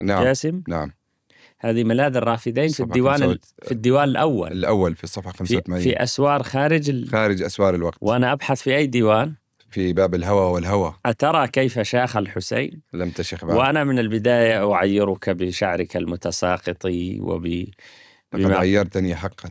نعم جاسم. نعم. هذه ملاذ الرافدين في في الديوان الأول، الأول في الصفحة 85 في أسوار خارج أسوار الوقت. وأنا أبحث في أي ديوان؟ في باب الهوى والهوى. أترى كيف شاخ الحسين؟ لم تشخ بعد. وأنا من البداية أعيرك بشعرك المتساقط لقد عيرتني حقا.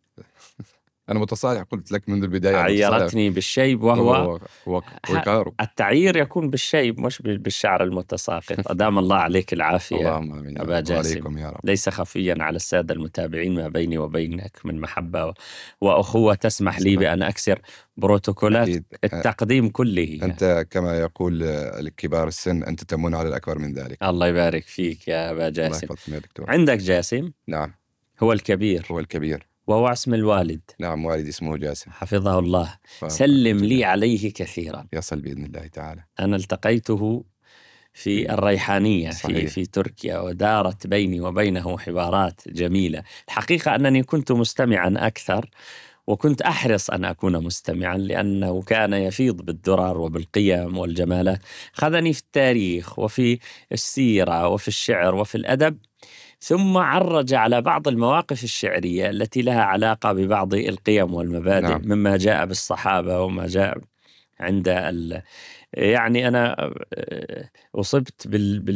أنا متصالح، قلت لك منذ البداية عيرتني بالشيب، وهو وقاره. التعيير يكون بالشيب مش بالشعر المتساقط. أدام الله عليك العافية. اللهم آمين. أبا جاسم، وعليكم يا رب. ليس خفيا على السادة المتابعين ما بيني وبينك من محبة وأخوة تسمح لي بأن أكسر بروتوكولات التقديم كله. أنت كما يقول الكبار السن، أنت تمون على الأكبر من ذلك. الله يبارك فيك يا أبا جاسم. الله دكتور. عندك جاسم؟ نعم. هو الكبير. هو الكبير، وهو اسم الوالد. نعم، والدي اسمه جاسم حفظه الله. سلم لي عليه كثيرا. يصل بإذن الله تعالى. أنا التقيته في الريحانية في تركيا، ودارت بيني وبينه حوارات جميلة. الحقيقة أنني كنت مستمعا أكثر، وكنت أحرص أن أكون مستمعا لأنه كان يفيض بالدرر وبالقيم والجمالات. خذني في التاريخ وفي السيرة وفي الشعر وفي الأدب، ثم عرج على بعض المواقف الشعرية التي لها علاقة ببعض القيم والمبادئ. نعم. مما جاء بالصحابة وما جاء عند يعني أنا أصبت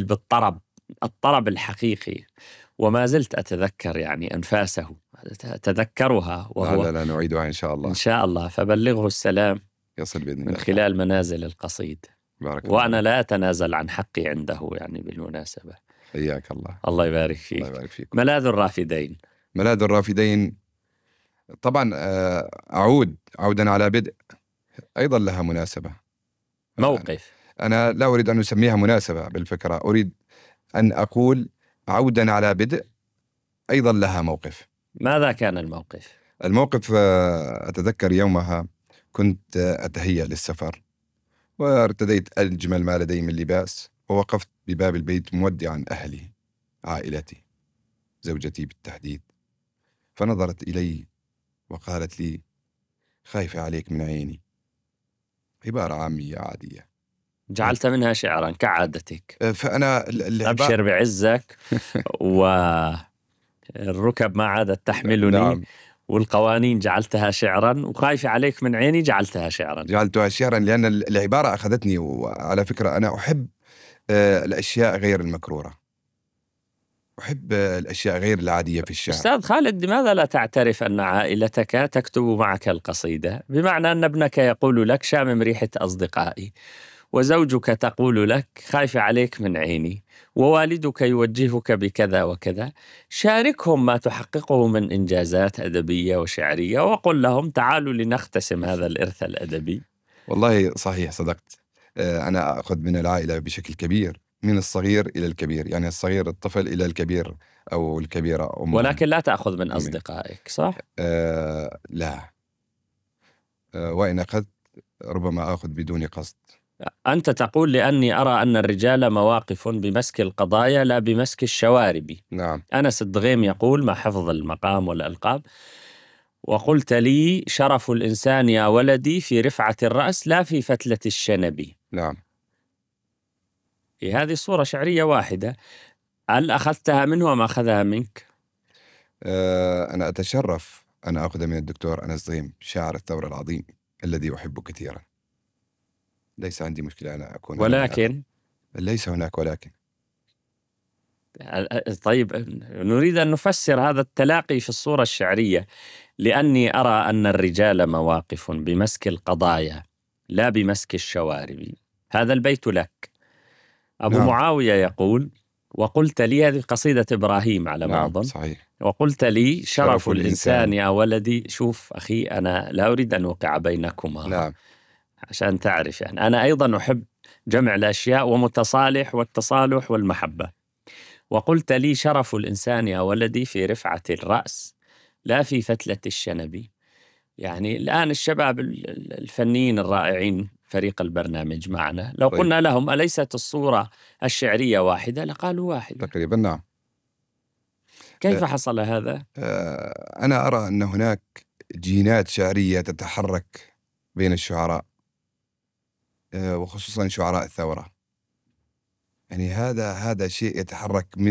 الطرب الحقيقي، وما زلت أتذكر يعني أنفاسه، أتذكرها، وهو لا نعيدها إن شاء الله. إن شاء الله. فبلغه السلام يصل بإذن الله من خلال منازل القصيد. بارك وأنا الله. لا أتنازل عن حقي عنده يعني بالمناسبة. حياك الله. الله يبارك فيك. الله يبارك فيك. ملاذ الرافدين. ملاذ الرافدين طبعا عودا على بدء أيضا لها مناسبة، موقف. أنا لا أريد أن أسميها مناسبة بالفكرة، أريد أن أقول عودا على بدء أيضا لها موقف. ماذا كان الموقف؟ الموقف أتذكر يومها كنت أتهيأ للسفر، وارتديت أجمل ما لدي من لباس، ووقفت بباب البيت مودعا أهلي، عائلتي، زوجتي بالتحديد. فنظرت إلي وقالت لي: خايفة عليك من عيني. عبارة عامية عادية جعلت منها شعرا كعادتك. فأنا أبشر بعزك والركب ما عادت تحملني. نعم. والقوانين جعلتها شعرا، وخايفة عليك من عيني جعلتها شعرا لأن العبارة أخذتني. وعلى فكرة أنا أحب الأشياء غير المكرورة، أحب الأشياء غير العادية في الشعر. أستاذ خالد، لماذا لا تعترف أن عائلتك تكتب معك القصيدة؟ بمعنى أن ابنك يقول لك: شامم ريحة أصدقائي، وزوجك تقول لك: خايف عليك من عيني، ووالدك يوجهك بكذا وكذا. شاركهم ما تحققه من إنجازات أدبية وشعرية، وقل لهم: تعالوا لنقتسم هذا الإرث الأدبي. والله صحيح، صدقت. أنا أخذ من العائلة بشكل كبير، من الصغير إلى الكبير، يعني الصغير الطفل إلى الكبير أو الكبيرة أمهم. ولكن لا تأخذ من أصدقائك، صح؟ لا. وإن أخذت ربما أخذ بدون قصد. أنت تقول: لأني أرى أن الرجال مواقف بمسك القضايا لا بمسك الشوارب. نعم. أنس الدغيم يقول: ما حفظ المقام والألقاب. وقلت لي: شرف الإنسان يا ولدي في رفعة الرأس لا في فتلة الشنب. نعم. هذه صورة شعرية واحدة، هل أخذتها منه أم أخذها منك؟ أنا أتشرف أن أخذ من الدكتور أنس الدغيم، شاعر الثورة العظيم الذي أحبه كثيرا. ليس عندي مشكلة أنا أكون، ولكن ليس هناك ولكن. طيب، نريد أن نفسر هذا التلاقي في الصورة الشعرية. لأني أرى أن الرجال مواقف بمسك القضايا لا بمسك الشوارب. هذا البيت لك. أبو نعم. معاوية يقول: وقلت لي، هذه قصيدة إبراهيم على ما أظن. صحيح. وقلت لي: شرف الإنسان يا ولدي. شوف أخي، أنا لا أريد أن أوقع بينكما. نعم. عشان تعرف يعني أنا أيضا أحب جمع الأشياء ومتصالح والتصالح والمحبة. وقلت لي: شرف الإنسان يا ولدي في رفعة الرأس لا في فتلة الشنب. يعني الآن الشباب الفنيين الرائعين فريق البرنامج معنا، لو قلنا لهم: أليست الصورة الشعرية واحدة؟ لقالوا: واحدة تقريبا. نعم. كيف حصل هذا؟ أنا أرى أن هناك جينات شعرية تتحرك بين الشعراء، وخصوصا شعراء الثورة. يعني هذا شيء يتحرك من